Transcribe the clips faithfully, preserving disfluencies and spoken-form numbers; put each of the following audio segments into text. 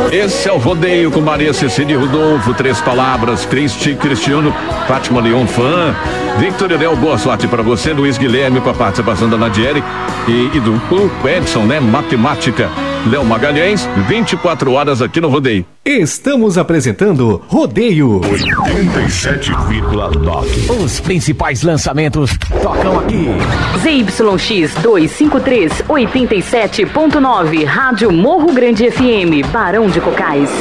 Esse é o Rodeio com Maria Cecília Rodolfo, Três Palavras, Cristi, Cristiano, Fátima Leon Fã, Victor Edel, boa sorte para você, Luiz Guilherme com a participação da Nadieri e, e do Hugo Edson, né? Matemática, Léo Magalhães, vinte e quatro horas aqui no Rodeio. Estamos apresentando Rodeio oitenta e sete vírgula nove. Os principais lançamentos tocam aqui. Z Y X duzentos e cinquenta e três, oitenta e sete ponto nove, Rádio Morro Grande F M, Barão de Cocais.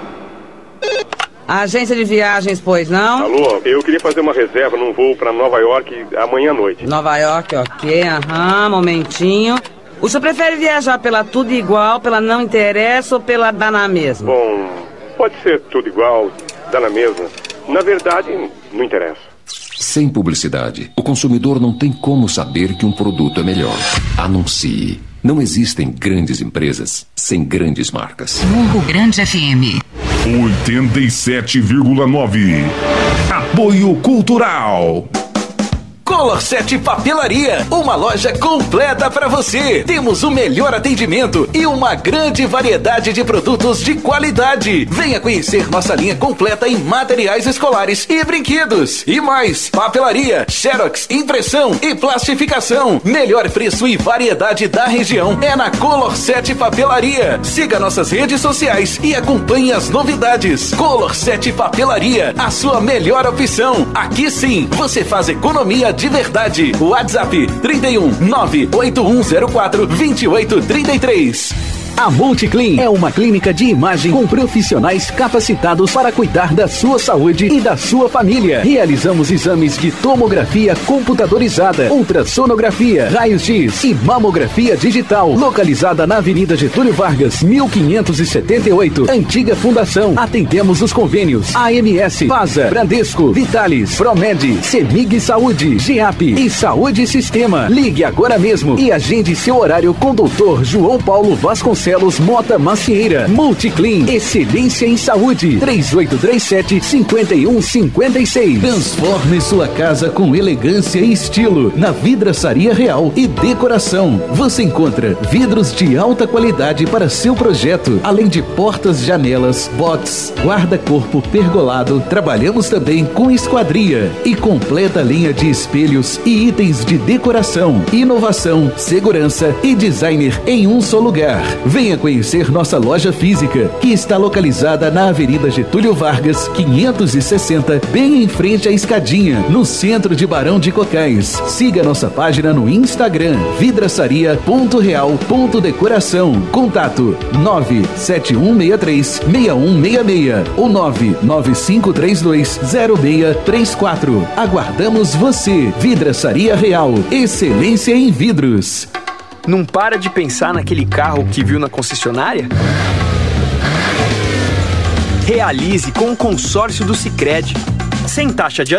Agência de viagens, pois não? Alô, eu queria fazer uma reserva num voo para Nova York amanhã à noite. Nova York, ok, aham, momentinho. O senhor prefere viajar pela tudo igual, pela não interessa ou pela dá na mesma? Bom, pode ser tudo igual, dá na mesma. Na verdade, não interessa. Sem publicidade, o consumidor não tem como saber que um produto é melhor. Anuncie. Não existem grandes empresas sem grandes marcas. Morro Grande F M. oitenta e sete vírgula nove. Apoio Cultural. Color Set Papelaria, uma loja completa para você. Temos o melhor atendimento e uma grande variedade de produtos de qualidade. Venha conhecer nossa linha completa em materiais escolares e brinquedos. E mais, papelaria, xerox, impressão e plastificação. Melhor preço e variedade da região é na Color Set Papelaria. Siga nossas redes sociais e acompanhe as novidades. Color Set Papelaria, a sua melhor opção. Aqui sim, você faz economia de verdade. WhatsApp trinta e um, nove oito um zero quatro, dois oito três três. A Multiclean é uma clínica de imagem com profissionais capacitados para cuidar da sua saúde e da sua família. Realizamos exames de tomografia computadorizada, ultrassonografia, raios-x e mamografia digital. Localizada na Avenida Getúlio Vargas, mil quinhentos e setenta e oito, Antiga Fundação. Atendemos os convênios A M S, Pasa, Bradesco, Vitalis, Promed, Semig Saúde, G A P e Saúde Sistema. Ligue agora mesmo e agende seu horário com doutor João Paulo Vasconcelos Mota Macieira. Multiclean, excelência em saúde. três oito três sete, cinco um cinco seis. Transforme sua casa com elegância e estilo na Vidraçaria Real e Decoração. Você encontra vidros de alta qualidade para seu projeto, além de portas, janelas, box, guarda-corpo pergolado. Trabalhamos também com esquadria e completa linha de espelhos e itens de decoração, inovação, segurança e designer em um só lugar. Venha conhecer nossa loja física, que está localizada na Avenida Getúlio Vargas, quinhentos e sessenta, bem em frente à Escadinha, no centro de Barão de Cocais. Siga nossa página no Instagram, vidraçaria ponto real ponto decoração. Contato nove sete um seis três, seis um seis seis ou nove nove cinco três dois, zero seis três quatro. Aguardamos você. Vidraçaria Real, excelência em vidros. Não para de pensar naquele carro que viu na concessionária? Realize com o consórcio do Sicredi. Sem taxa de